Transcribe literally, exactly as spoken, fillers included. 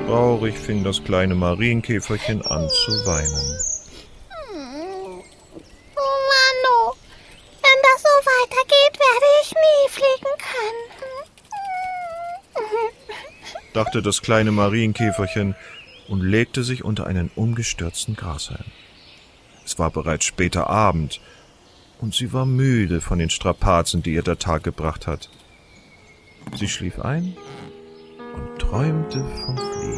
Traurig fing das kleine Marienkäferchen an zu weinen. Oh Mann, wenn das so weitergeht, werde ich nie fliegen können, dachte das kleine Marienkäferchen und legte sich unter einen umgestürzten Grashalm. Es war bereits später Abend und sie war müde von den Strapazen, die ihr der Tag gebracht hat. Sie schlief ein und träumte vom Fliegen.